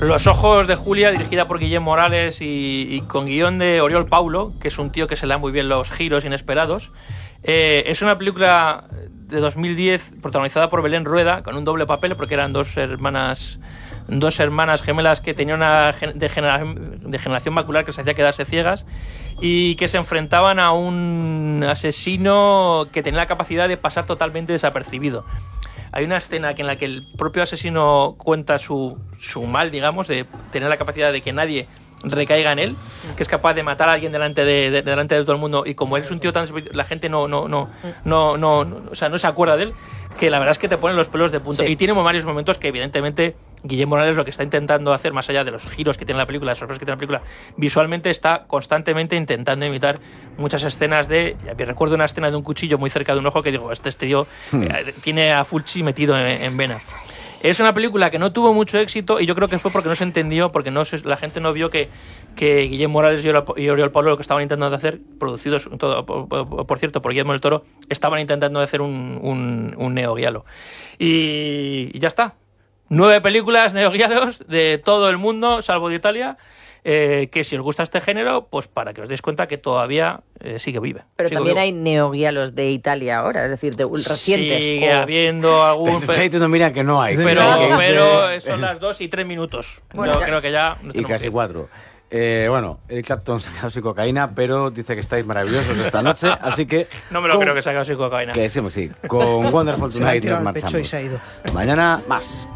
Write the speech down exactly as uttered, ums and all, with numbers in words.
Los ojos de Julia, dirigida por Guillem Morales y, y con guión de Oriol Paulo, que es un tío que se le dan muy bien los giros inesperados. Eh, es una película de dos mil diez protagonizada por Belén Rueda, con un doble papel, porque eran dos hermanas dos hermanas gemelas que tenían una degeneración, degeneración macular que se hacía quedarse ciegas y que se enfrentaban a un asesino que tenía la capacidad de pasar totalmente desapercibido. Hay una escena en la que el propio asesino cuenta su, su mal, digamos, de tener la capacidad de que nadie recaiga en él, que es capaz de matar a alguien delante de, de delante de todo el mundo, y como él es un tío tan, la gente no no no no no, no o sea, no se acuerda de él, que la verdad es que te ponen los pelos de punta. Sí. Y tiene varios momentos que evidentemente Guillem Morales lo que está intentando hacer, más allá de los giros que tiene la película, las sorpresas que tiene la película, visualmente está constantemente intentando imitar muchas escenas de... Recuerdo una escena de un cuchillo muy cerca de un ojo que digo, este, este tío hmm. eh, tiene a Fulci metido en, en vena. Es una película que no tuvo mucho éxito y yo creo que fue porque no se entendió, porque no se, la gente no vio que, que Guillem Morales y Oriol Paulo lo que estaban intentando hacer, producidos todo, por, por, por cierto por Guillermo del Toro, estaban intentando hacer un, un, un neoguialo. Y, y ya está. Nueve películas neoguialos de todo el mundo, salvo de Italia, eh, que si os gusta este género, pues para que os deis cuenta que todavía eh, sigue vive. Pero sigue también vivo. Hay neoguialos de Italia ahora, es decir, de recientes. Sigue o... habiendo algún... Te está diciendo, mira, que no hay. Pero, que pero irse... son las dos y tres minutos. Bueno, Yo ya. creo que ya... Y casi cuatro. Eh, bueno, Eric Clapton se ha quedado sin cocaína, pero dice que estáis maravillosos esta noche, así que... No me lo con... creo que se ha quedado sin cocaína. Que sí, sí. Con Wonderful Se le ha Tonight tirado nos al pecho marchamos. y se ha ido. Mañana más.